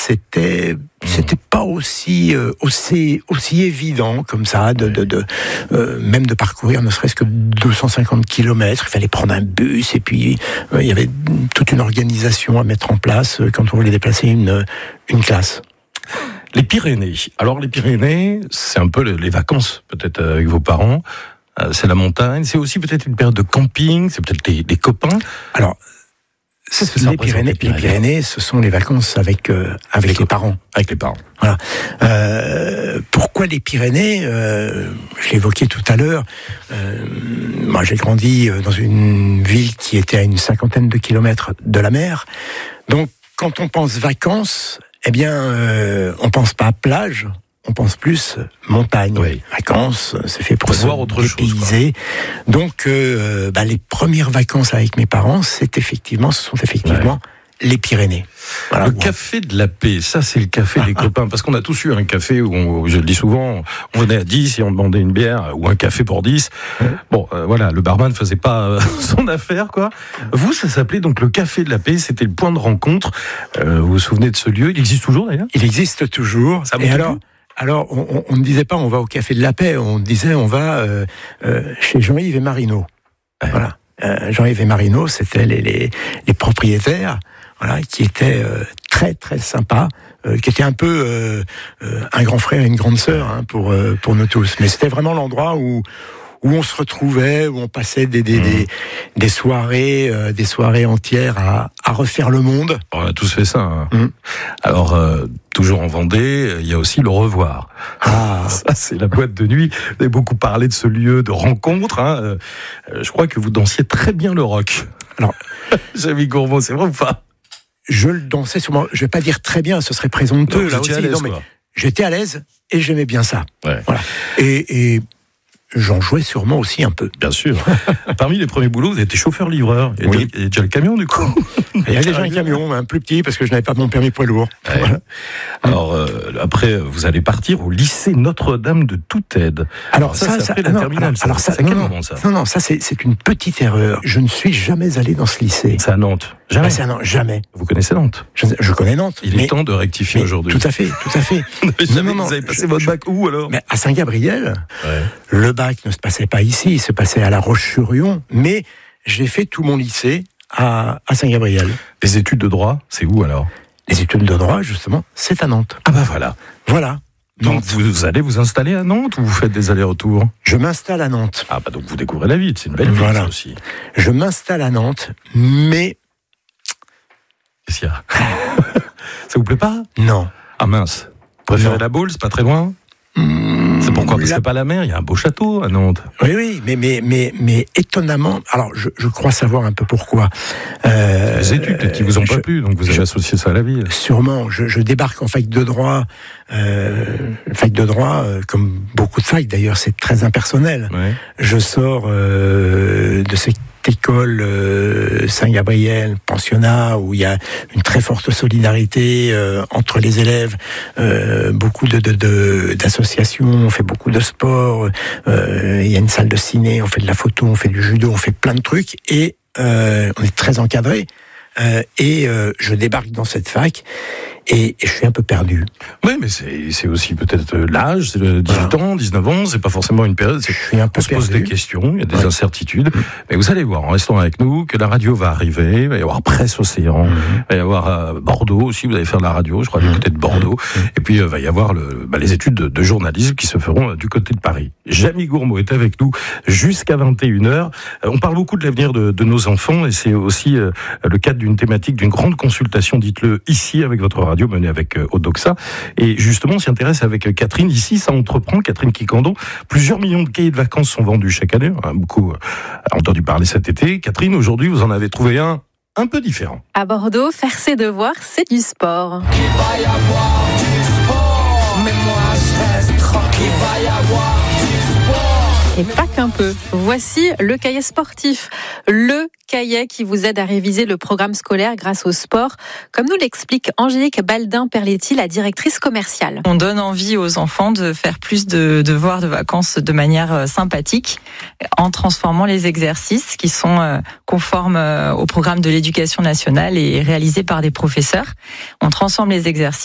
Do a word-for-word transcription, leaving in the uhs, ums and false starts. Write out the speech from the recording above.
c'était c'était pas aussi euh, aussi aussi évident comme ça de de, de euh, même de parcourir ne serait-ce que deux cent cinquante kilomètres. Il fallait prendre un bus et puis euh, il y avait toute une organisation à mettre en place euh, quand on voulait déplacer une une classe. Les Pyrénées. Alors les Pyrénées, c'est un peu les vacances peut-être avec vos parents. C'est la montagne, c'est aussi peut-être une période de camping, c'est peut-être des, des copains. Alors, c'est ce que les, Pyrénées, les Pyrénées, les Pyrénées, ce sont les vacances avec euh, avec les, les parents. Avec les parents. Voilà. Euh, pourquoi les Pyrénées euh, Je l'évoquais tout à l'heure. Euh, moi, j'ai grandi dans une ville qui était à une cinquantaine de kilomètres de la mer. Donc, quand on pense vacances, eh bien, euh, on pense pas plage. On pense plus montagne, oui. Vacances, c'est fait pour, pour se voir autre dépayser. Chose, Donc, euh, bah, les premières vacances avec mes parents, c'est effectivement, ce sont effectivement ouais. les Pyrénées. Voilà, le ouais. café de la paix, ça c'est le café ah, des ah. copains, parce qu'on a tous eu un café où, on, je le dis souvent, on venait à dix et on demandait une bière ou un café pour dix. Ouais. Bon, euh, voilà, le barman ne faisait pas euh, son affaire, quoi. Vous, ça s'appelait donc le café de la paix, c'était le point de rencontre. Euh, vous vous souvenez de ce lieu? Il existe toujours d'ailleurs? Il existe toujours. Ça et alors Alors, on, on ne disait pas on va au Café de la Paix, on disait on va euh, euh, chez Jean-Yves et Marino. Ouais. Voilà. Euh, Jean-Yves et Marino, c'était les, les, les propriétaires, voilà, qui étaient euh, très très sympas, euh, qui étaient un peu euh, euh, un grand frère et une grande sœur hein, pour euh, pour nous tous. Mais c'était vraiment l'endroit où où on se retrouvait, où on passait des des, mmh. des, des soirées, euh, des soirées entières à, à refaire le monde. On a tous fait ça. Hein. Mmh. Alors, euh, toujours en Vendée, il y a aussi le Revoir. Ah, ça c'est la boîte de nuit. Vous avez beaucoup parlé de ce lieu de rencontre. Hein. Euh, je crois que vous dansiez très bien le rock. Alors, Jamie Gourmand, c'est vrai ou pas? Je le dansais sûrement. Je vais pas dire très bien, ce serait présomptueux. Non, là aussi. À l'aise, non, mais j'étais à l'aise et j'aimais bien ça. Ouais. Voilà. Et, et j'en jouais sûrement aussi un peu. Bien sûr. Parmi les premiers boulots, vous étiez chauffeur-livreur. Il y a oui. déjà, déjà le camion, du coup. Il y a déjà un camion, un plus petit, parce que je n'avais pas mon permis poids lourd. Ouais. Voilà. Alors, euh, après, vous allez partir au lycée Notre-Dame de Toute-Aide. Alors, alors ça, ça, c'est ça après non, la terminale. Alors, ça, alors ça, c'est à non, quel non, moment, ça Non, non, ça, c'est, c'est une petite erreur. Je ne suis jamais allé dans ce lycée. C'est à Nantes. Jamais. Ah, c'est à Nantes, jamais. Vous connaissez Nantes? Je, je connais Nantes. Il mais, est temps de rectifier aujourd'hui. Tout à fait, tout à fait. non, non, non, vous avez passé je, votre je, bac où, alors? Mais à Saint-Gabriel, ouais. Le bac ne se passait pas ici, il se passait à La Roche-sur-Yon, mais j'ai fait tout mon lycée à, à Saint-Gabriel. Les études de droit, c'est où, alors? Les études de droit, justement, c'est à Nantes. Ah bah voilà. Voilà. Donc Nantes. Vous allez vous installer à Nantes ou vous faites des allers-retours? Je m'installe à Nantes. Ah bah donc vous découvrez la ville, c'est une belle ville voilà. ça aussi. Je m'installe à Nantes, mais... Qu'est-ce qu'il y a? Ça vous plaît pas? Non. Ah mince. Vous préférez non. La Baule, c'est pas très loin? Mmh, c'est pourquoi? Parce que la... c'est pas la mer, il y a un beau château à Nantes. Oui, oui, mais, mais, mais, mais étonnamment, alors je, je crois savoir un peu pourquoi. Euh, les études qui vous ont je, pas plu, donc vous avez je, associé ça à la ville. Sûrement, je, je débarque en fac de droit, euh, fac de droit, euh, comme beaucoup de facs d'ailleurs, c'est très impersonnel. Ouais. Je sors euh, de cette école euh, Saint-Gabriel, pensionnat, où il y a une très forte solidarité euh, entre les élèves, euh, beaucoup de, de, de, d'associations, on fait beaucoup de sport, euh, il y a une salle de ciné, on fait de la photo, on fait du judo, on fait plein de trucs, et euh, on est très encadré. Euh, et euh, je débarque dans cette fac et, et je suis un peu perdu. Oui, mais c'est, c'est aussi peut-être l'âge, c'est le dix-huit voilà. ans, dix-neuf ans, c'est pas forcément une période. C'est, je suis un peu on se perdu. pose des questions, il y a des ouais. incertitudes. Mmh. Mais vous allez voir, en restant avec nous, que la radio va arriver, il va y avoir Presse Océan, mmh. il va y avoir euh, Bordeaux aussi, vous allez faire de la radio, je crois du mmh. côté de Bordeaux. Mmh. Et puis, il euh, va y avoir le, bah, les études de, de journalisme qui se feront euh, du côté de Paris. Jamie Gourmand est avec nous jusqu'à vingt et une heures. Euh, on parle beaucoup de l'avenir de, de nos enfants et c'est aussi euh, le cadre d'une thématique, d'une grande consultation, dites-le, ici, avec votre radio, menée avec euh, Odoxa. Et justement, on s'y intéresse avec Catherine. Ici, ça entreprend, Catherine Kikando. Plusieurs millions de cahiers de vacances sont vendus chaque année. On a beaucoup euh, entendu parler cet été. Catherine, aujourd'hui, vous en avez trouvé un un peu différent. À Bordeaux, faire ses devoirs, c'est du sport. Il va y avoir du sport, mais moi je reste tranquille. Il va y avoir du sport. Et pas qu'un peu. Voici le cahier sportif. Le cahier qui vous aide à réviser le programme scolaire grâce au sport, comme nous l'explique Angélique Baldin-Perletti, la directrice commerciale. On donne envie aux enfants de faire plus de devoirs de vacances de manière sympathique en transformant les exercices qui sont conformes au programme de l'éducation nationale et réalisés par des professeurs. On transforme les exercices